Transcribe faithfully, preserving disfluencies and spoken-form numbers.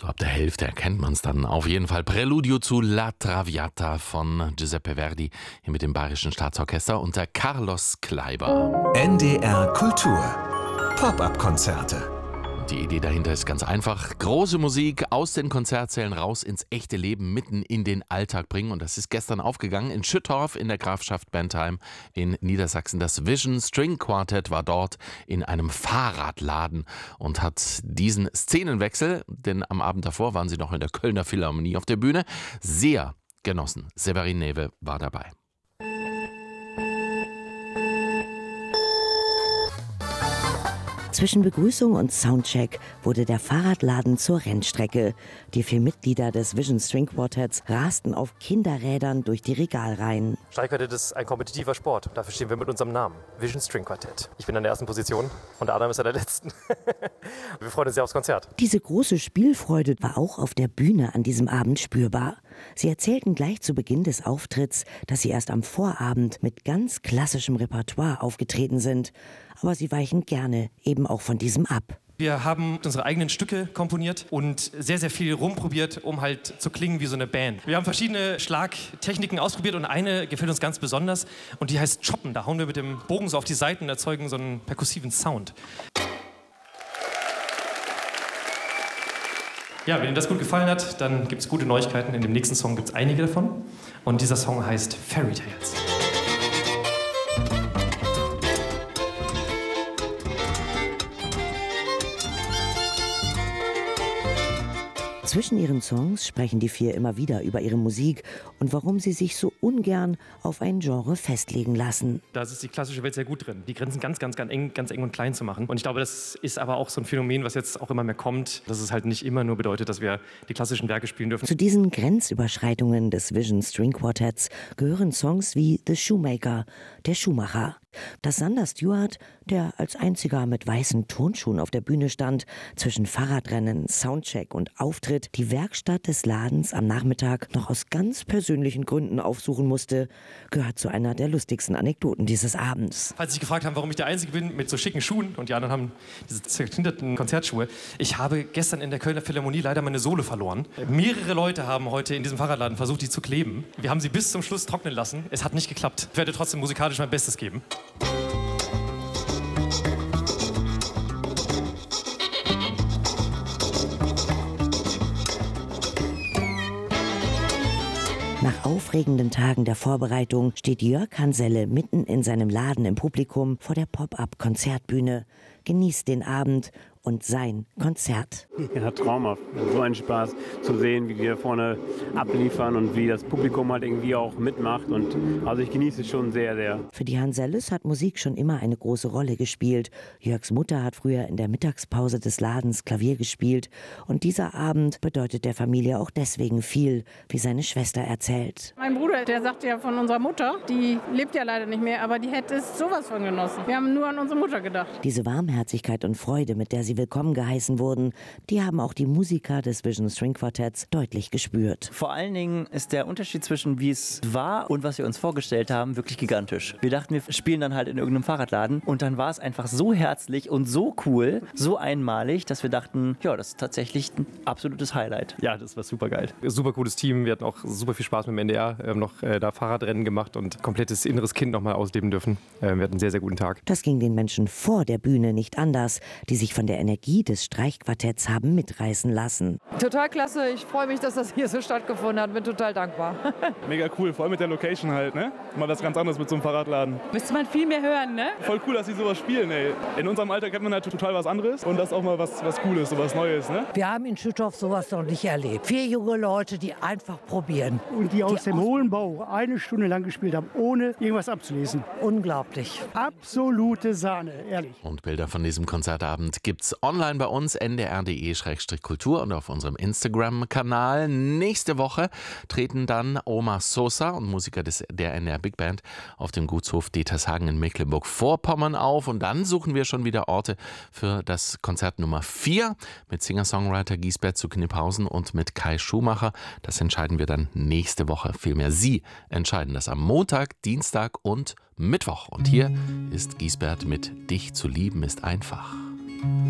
So ab der Hälfte erkennt man es dann. Auf jeden Fall Preludio zu La Traviata von Giuseppe Verdi, hier mit dem Bayerischen Staatsorchester unter Carlos Kleiber. N D R Kultur. Pop-up-Konzerte. Die Idee dahinter ist ganz einfach. Große Musik aus den Konzertsälen raus ins echte Leben, mitten in den Alltag bringen. Und das ist gestern aufgegangen in Schüttorf in der Grafschaft Bentheim in Niedersachsen. Das Vision String Quartet war dort in einem Fahrradladen und hat diesen Szenenwechsel, denn am Abend davor waren sie noch in der Kölner Philharmonie auf der Bühne, sehr genossen. Severin Newe war dabei. Zwischen Begrüßung und Soundcheck wurde der Fahrradladen zur Rennstrecke. Die vier Mitglieder des Vision String Quartets rasten auf Kinderrädern durch die Regalreihen. Streichquartett ist ein kompetitiver Sport. Dafür stehen wir mit unserem Namen. Vision String Quartett. Ich bin an der ersten Position und Adam ist an der letzten. Wir freuen uns sehr aufs Konzert. Diese große Spielfreude war auch auf der Bühne an diesem Abend spürbar. Sie erzählten gleich zu Beginn des Auftritts, dass sie erst am Vorabend mit ganz klassischem Repertoire aufgetreten sind. Aber sie weichen gerne eben auch von diesem ab. Wir haben unsere eigenen Stücke komponiert und sehr, sehr viel rumprobiert, um halt zu klingen wie so eine Band. Wir haben verschiedene Schlagtechniken ausprobiert und eine gefällt uns ganz besonders und die heißt Choppen. Da hauen wir mit dem Bogen so auf die Seiten und erzeugen so einen perkussiven Sound. Ja, wenn Ihnen das gut gefallen hat, dann gibt es gute Neuigkeiten. In dem nächsten Song gibt es einige davon und dieser Song heißt Fairy Tales. Zwischen ihren Songs sprechen die vier immer wieder über ihre Musik und warum sie sich so ungern auf ein Genre festlegen lassen. Da ist die klassische Welt sehr gut drin, die Grenzen ganz, ganz, ganz eng, ganz eng und klein zu machen. Und ich glaube, das ist aber auch so ein Phänomen, was jetzt auch immer mehr kommt, dass es halt nicht immer nur bedeutet, dass wir die klassischen Werke spielen dürfen. Zu diesen Grenzüberschreitungen des Vision String Quartetts gehören Songs wie The Shoemaker, der Schuhmacher. Dass Sander Stewart, der als einziger mit weißen Turnschuhen auf der Bühne stand, zwischen Fahrradrennen, Soundcheck und Auftritt die Werkstatt des Ladens am Nachmittag noch aus ganz persönlichen Gründen aufsuchen musste, gehört zu einer der lustigsten Anekdoten dieses Abends. Falls Sie sich gefragt haben, warum ich der Einzige bin mit so schicken Schuhen und die anderen haben diese zerknitterten Konzertschuhe. Ich habe gestern in der Kölner Philharmonie leider meine Sohle verloren. Mehrere Leute haben heute in diesem Fahrradladen versucht, die zu kleben. Wir haben sie bis zum Schluss trocknen lassen. Es hat nicht geklappt. Ich werde trotzdem musikalisch mein Bestes geben. Nach aufregenden Tagen der Vorbereitung steht Jörg Hanselle mitten in seinem Laden im Publikum vor der Pop-up-Konzertbühne, genießt den Abend und sein Konzert. Ja, traumhaft. So ein Spaß zu sehen, wie wir vorne abliefern und wie das Publikum halt irgendwie auch mitmacht. Und also ich genieße es schon sehr, sehr. Für die Hanselles hat Musik schon immer eine große Rolle gespielt. Jörgs Mutter hat früher in der Mittagspause des Ladens Klavier gespielt. Und dieser Abend bedeutet der Familie auch deswegen viel, wie seine Schwester erzählt. Mein Bruder, der sagt ja von unserer Mutter, die lebt ja leider nicht mehr, aber die hätte es sowas von genossen. Wir haben nur an unsere Mutter gedacht. Diese Warmherzigkeit und Freude, mit der sie willkommen geheißen wurden, die haben auch die Musiker des Vision String Quartetts deutlich gespürt. Vor allen Dingen ist der Unterschied zwischen wie es war und was wir uns vorgestellt haben wirklich gigantisch. Wir dachten, wir spielen dann halt in irgendeinem Fahrradladen und dann war es einfach so herzlich und so cool, so einmalig, dass wir dachten, ja, das ist tatsächlich ein absolutes Highlight. Ja, das war super geil. Super cooles Team. Wir hatten auch super viel Spaß mit dem N D R. Wir haben noch äh, da Fahrradrennen gemacht und komplettes inneres Kind noch mal ausleben dürfen. Äh, wir hatten einen sehr, sehr guten Tag. Das ging den Menschen vor der Bühne nicht anders, die sich von der Energie des Streichquartetts haben mitreißen lassen. Total klasse. Ich freue mich, dass das hier so stattgefunden hat. Bin total dankbar. Mega cool, vor allem mit der Location halt, ne? Mal was ganz anderes mit so einem Fahrradladen. Müsste man viel mehr hören, ne? Voll cool, dass sie sowas spielen, ey. In unserem Alter kennt man halt total was anderes und das ist auch mal was, was Cooles, so was Neues, ne? Wir haben in Schüttorf sowas noch nicht erlebt. Vier junge Leute, die einfach probieren. Und die aus die dem aus hohlen Bauch eine Stunde lang gespielt haben, ohne irgendwas abzulesen. Unglaublich. Absolute Sahne, ehrlich. Und Bilder von diesem Konzertabend gibt's online bei uns, n d r punkt d e slash kultur und auf unserem Instagram-Kanal. Nächste Woche treten dann Omar Sosa und Musiker des, der N D R Big Band auf dem Gutshof Detershagen in Mecklenburg-Vorpommern auf. Und dann suchen wir schon wieder Orte für das Konzert Nummer vier mit Singer-Songwriter Giesbert zu Kniphausen und mit Kai Schumacher. Das entscheiden wir dann nächste Woche. Vielmehr Sie entscheiden das am Montag, Dienstag und Mittwoch. Und hier ist Giesbert mit Dich zu lieben ist einfach.